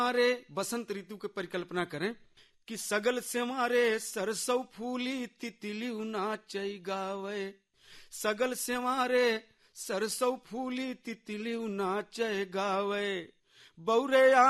हमारे बसंत ऋतु की परिकल्पना करें कि सगल से हमारे सरसों फूली तितली नाचई गावे, सगल से हमारे सरसों फूली तितली नाचई गावे, बौरे